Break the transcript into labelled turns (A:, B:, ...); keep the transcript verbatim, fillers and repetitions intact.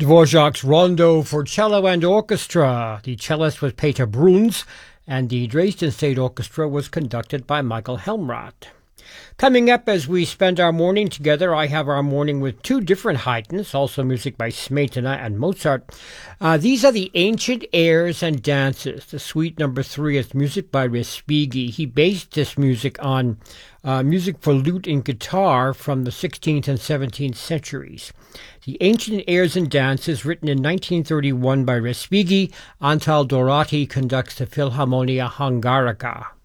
A: Dvorak's Rondo for Cello and Orchestra. The cellist was Peter Bruns, and the Dresden State Orchestra was conducted by Michael Helmrath. Coming up as we spend our morning together, I have our morning with two different Haydns, also music by Smetana and Mozart. Uh, these are the Ancient Airs and Dances. The suite number three is music by Respighi. He based this music on uh, music for lute and guitar from the sixteenth and seventeenth centuries. The Ancient Airs and Dances, written in nineteen thirty-one by Respighi, Antal Dorati conducts the Philharmonia Hungarica.